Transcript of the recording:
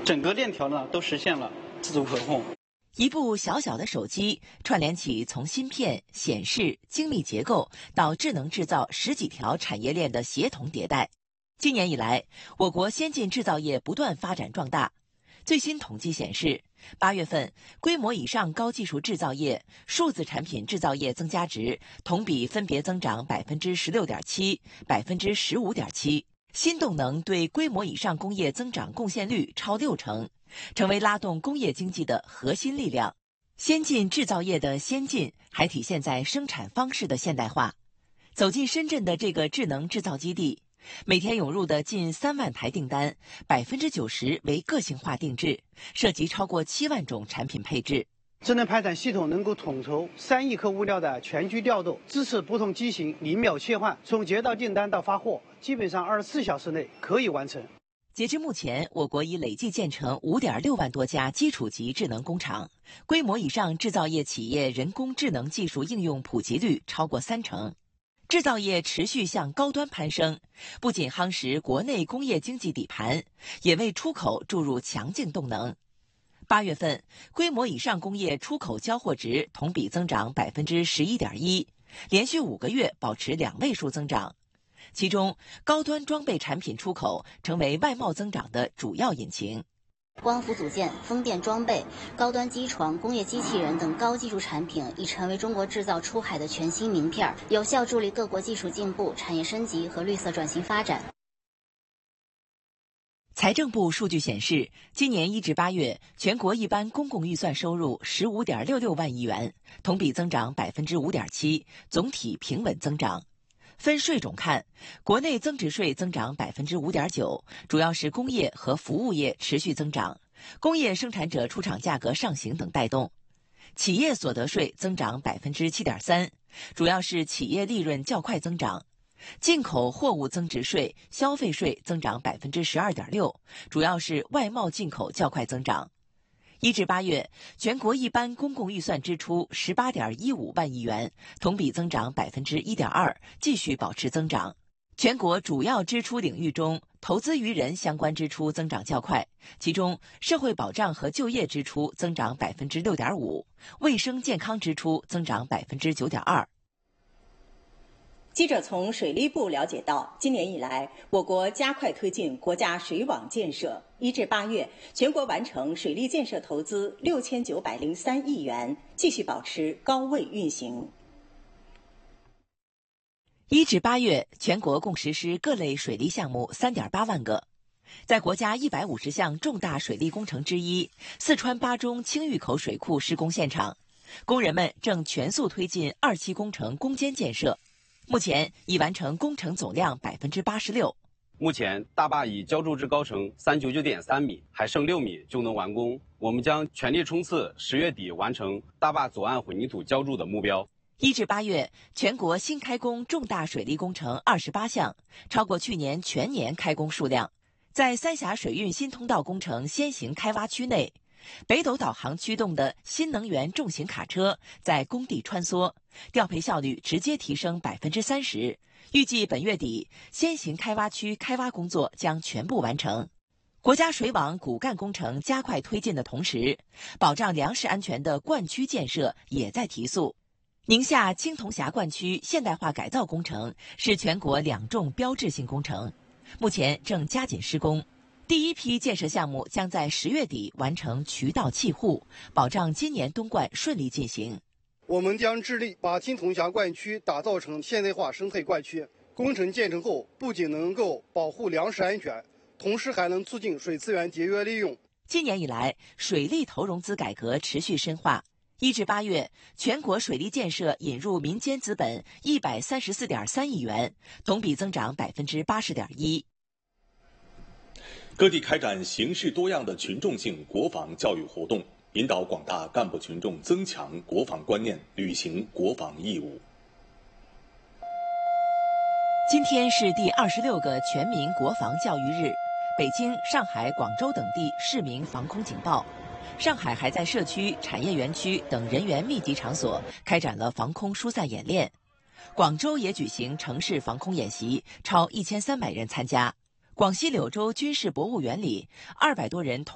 整个链条呢都实现了自主可控。 一部小小的手机串联起从芯片、显示、精密结构到智能制造十几条产业链的协同迭代。今年以来，我国先进制造业不断发展壮大。最新统计显示，8月份规模以上高技术制造业、数字产品制造业增加值同比分别增长16.7%、15.7%。新动能对规模以上工业增长贡献率超60%，成为拉动工业经济的核心力量。先进制造业的先进还体现在生产方式的现代化。走进深圳的这个智能制造基地，每天涌入的近3万台订单，90%为个性化定制，涉及超过7万种产品配置。 智能排产系统能够统筹3亿克物料的全局调度，支持不同机型0秒切换，从接到订单到发货，基本上24小时内可以完成。 截至目前，我国已累计建成5.6万多家基础级智能工厂，规模以上制造业企业人工智能技术应用普及率超过30%。制造业持续向高端攀升，不仅夯实国内工业经济底盘，也为出口注入强劲动能。8月份，规模以上工业出口交货值同比增长11.1%，连续5个月保持2位数增长。其中，高端装备产品出口成为外贸增长的主要引擎。 光伏组件、风电装备、高端机床、工业机器人等高技术产品已成为中国制造出海的全新名片，有效助力各国技术进步、产业升级和绿色转型发展。 财政部数据显示，今年1至8月，全国一般公共预算收入15.66万亿元，同比增长5.7%，总体平稳增长。分税种看，国内增值税增长5.9%，主要是工业和服务业持续增长，工业生产者出厂价格上行等带动。企业所得税增长7.3%，主要是企业利润较快增长。进口货物增值税、消费税增长12.6%，主要是外贸进口较快增长。1至8月，全国一般公共预算支出18.15万亿元，同比增长1.2%，继续保持增长。全国主要支出领域中，投资于人相关支出增长较快，其中社会保障和就业支出增长6.5%，卫生健康支出增长9.2%。 记者从水利部了解到，今年以来，我国加快推进国家水网建设。1至8月，全国完成水利建设投资6903亿元，继续保持高位运行。 1至8月，全国共实施各类水利项目3.8万个。在国家150项重大水利工程之一，四川巴中青峪口水库施工现场，工人们正全速推进2期工程攻坚建设。目前已完成工程总量86%。 目前大坝已浇筑至高程399.3米，还剩6米就能完工。我们将全力冲刺10月底完成大坝左岸混凝土浇筑的目标。 1至8月，全国新开工重大水利工程28项，超过去年全年开工数量。在三峡水运新通道工程先行开挖区内，北斗导航驱动的新能源重型卡车在工地穿梭，调配效率直接提升30%。预计本月底，先行开挖区开挖工作将全部完成。国家水网骨干工程加快推进的同时，保障粮食安全的灌区建设也在提速。宁夏青铜峡灌区现代化改造工程是全国2重标志性工程，目前正加紧施工。第一批建设项目将在10月底完成渠道气护，保障今年冬灌顺利进行。 我们将致力把青铜峡灌区打造成现代化生态灌区。工程建成后，不仅能够保护粮食安全，同时还能促进水资源节约利用。 今年以来，水利投融资改革持续深化。1至8月，全国水利建设引入民间资本134.3亿元，同比增长80.1%。 各地开展形式多样的群众性国防教育活动，引导广大干部群众增强国防观念，履行国防义务。 今天是第26个全民国防教育日，北京、上海、广州等地市民防空警报。上海还在社区、产业园区等人员密集场所开展了防空疏散演练。广州也举行城市防空演习，超1300人参加。广西柳州军事博物园里，200多人同